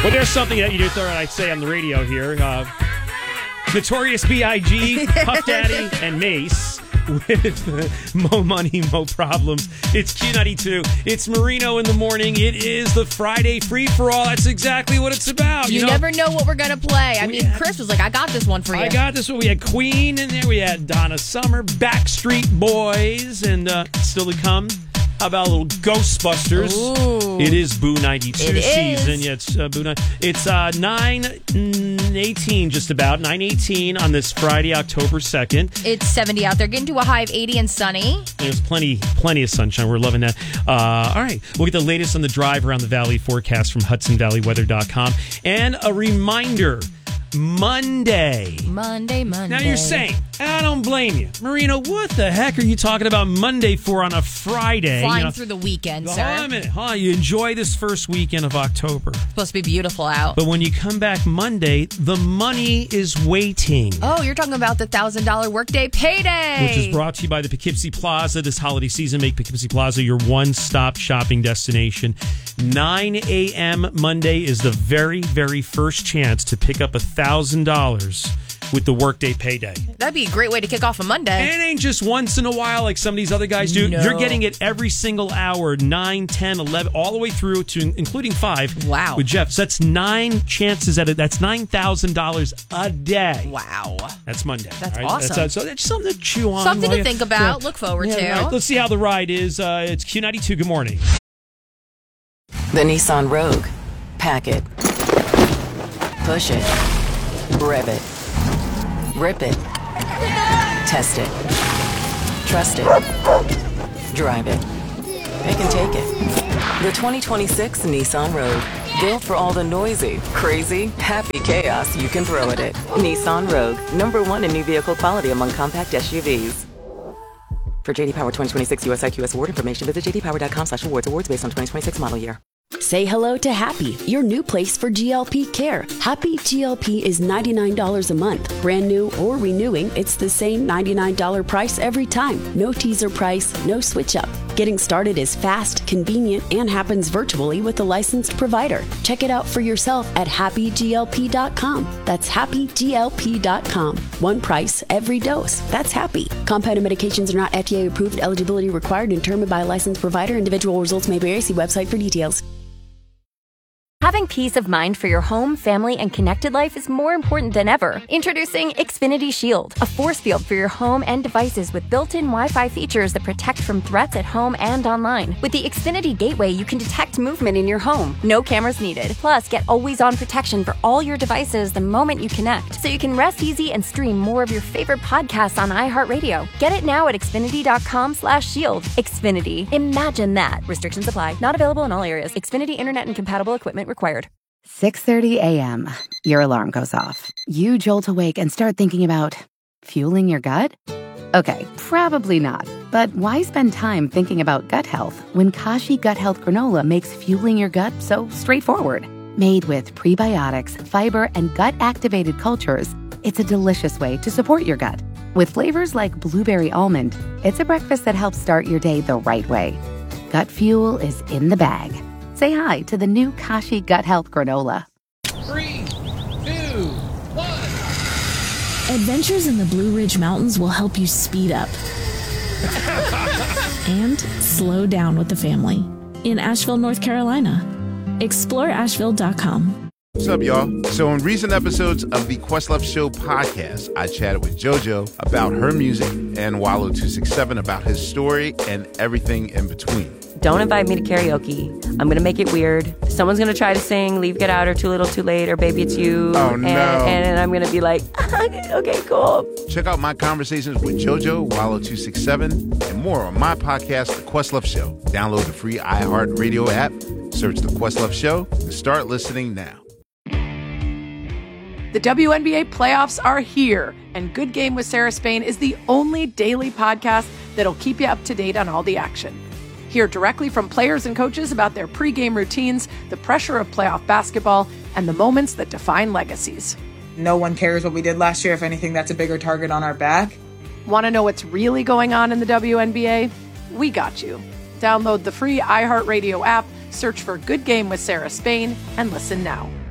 But there's something that you do throw, I'd say, on the radio here. Notorious B.I.G., Puff Daddy, and Mace with Mo Money, Mo Problems. It's Q92. It's Marino in the morning. It is the Friday free-for-all. That's exactly what it's about. You never know what we're going to play. I mean, Chris was like, I got this one for you. I got this one. We had Queen in there. We had Donna Summer, Backstreet Boys, and still to come. How about a little Ghostbusters? Ooh. It is Boo 92 season. Is. Yeah, it's Boo 9. It's 9:18, just about 9:18 on this Friday, October 2nd. It's 70 out there, getting to a high of 80 and sunny. There's plenty of sunshine. We're loving that. All right, we'll get the latest on the drive around the valley forecast from HudsonValleyWeather.com. And a reminder. Monday. Now you're saying, I don't blame you. Marino, what the heck are you talking about Monday for on a Friday? Flying through the weekend, sir. Hold on a minute. You enjoy this first weekend of October. It's supposed to be beautiful out. But when you come back Monday, the money is waiting. Oh, you're talking about the $1,000 workday payday. Which is brought to you by the Poughkeepsie Plaza. This holiday season, make Poughkeepsie Plaza your one-stop shopping destination. 9 a.m. Monday is the very, very first chance to pick up $1,000 with the workday payday. That'd be a great way to kick off a Monday. And it ain't just once in a while like some of these other guys do. No. You're getting it every single hour, 9, 10, 11, all the way through to including 5. Wow. With Jeff. So that's 9 chances at it. That's $9,000 a day. Wow. That's Monday. That's right? awesome. So that's something to chew on. Something to think about, look forward to. Right. Let's see how the ride is. It's Q92. Good morning. The Nissan Rogue. Pack it. Push it. Rev it. Rip it. Test it. Trust it. Drive it. They can take it. The 2026 Nissan Rogue. Built for all the noisy, crazy, happy chaos you can throw at it. Nissan Rogue. #1 in new vehicle quality among compact SUVs. For JD Power 2026 US IQS award information, visit jdpower.com/awards. Awards based on 2026 model year. Say hello to Happy, your new place for GLP care. Happy GLP is $99 a month. Brand new or renewing, it's the same $99 price every time. No teaser price, no switch up. Getting started is fast, convenient, and happens virtually with a licensed provider. Check it out for yourself at happyglp.com. That's happyglp.com. One price, every dose. That's Happy. Compounded medications are not FDA approved. Eligibility required and determined by a licensed provider. Individual results may vary. See website for details. Having peace of mind for your home, family, and connected life is more important than ever. Introducing Xfinity Shield, a force field for your home and devices with built-in Wi-Fi features that protect from threats at home and online. With the Xfinity Gateway, you can detect movement in your home. No cameras needed. Plus, get always-on protection for all your devices the moment you connect, so you can rest easy and stream more of your favorite podcasts on iHeartRadio. Get it now at Xfinity.com/shield. Xfinity. Imagine that. Restrictions apply. Not available in all areas. Xfinity Internet and compatible equipment required. 6:30 a.m. Your alarm goes off. You jolt awake and start thinking about fueling your gut? Okay, probably not. But why spend time thinking about gut health when Kashi Gut Health Granola makes fueling your gut so straightforward? Made with prebiotics, fiber, and gut-activated cultures, it's a delicious way to support your gut. With flavors like blueberry almond, it's a breakfast that helps start your day the right way. Gut fuel is in the bag. Say hi to the new Kashi Gut Health Granola. 3, 2, 1. Adventures in the Blue Ridge Mountains will help you speed up and slow down with the family in Asheville, North Carolina. Explore Asheville.com. What's up, y'all? So in recent episodes of the Questlove Show podcast, I chatted with JoJo about her music and Wallow267 about his story and everything in between. Don't invite me to karaoke. I'm going to make it weird. Someone's going to try to sing Leave, Get Out, or Too Little, Too Late, or Baby It's You. Oh, no. And I'm going to be like, okay, cool. Check out my conversations with JoJo, Wallow267, and more on my podcast, The Questlove Show. Download the free iHeartRadio app, search The Questlove Show, and start listening now. The WNBA playoffs are here, and Good Game with Sarah Spain is the only daily podcast that'll keep you up to date on all the action. Hear directly from players and coaches about their pregame routines, the pressure of playoff basketball, and the moments that define legacies. No one cares what we did last year. If anything, that's a bigger target on our back. Want to know what's really going on in the WNBA? We got you. Download the free iHeartRadio app, search for Good Game with Sarah Spain, and listen now.